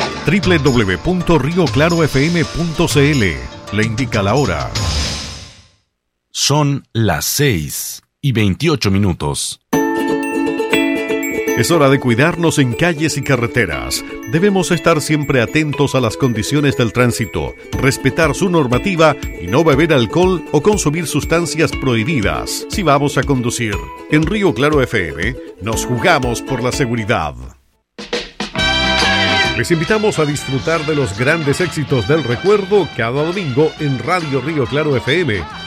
www.rioclarofm.cl. Le indica la hora. Son las 6:28. Es hora de cuidarnos en calles y carreteras. Debemos estar siempre atentos a las condiciones del tránsito, respetar su normativa y no beber alcohol o consumir sustancias prohibidas si vamos a conducir. En Río Claro FM nos jugamos por la seguridad. Les invitamos a disfrutar de los grandes éxitos del recuerdo cada domingo en Radio Río Claro FM,